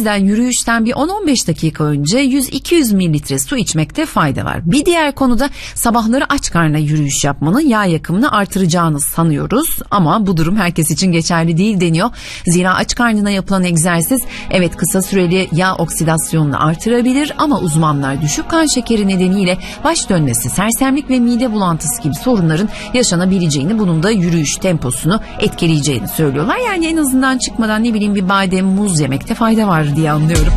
yüzden yürüyüşten bir 10-15 dakika önce 100-200 mililitre su içmekte fayda var. Bir diğer konuda sabahları aç karnına yürüyüş yapmanın yağ yakımını artıracağını sanıyoruz. Ama bu durum herkes için geçerli değil deniyor. Zira aç karnına yapılan egzersiz evet kısa süreli yağ oksidasyonunu artırabilir ama uzmanlar düşük kan şekeri nedeniyle baş dönmesi, sersemlik ve mide bulantısı gibi sorunların yaşanabileceğini, bunun da yürüyüş temposunu etkileyeceğini söylüyorlar. Yani en azından çıkmadan bir badem, muz yemekte fayda var diye anlıyorum.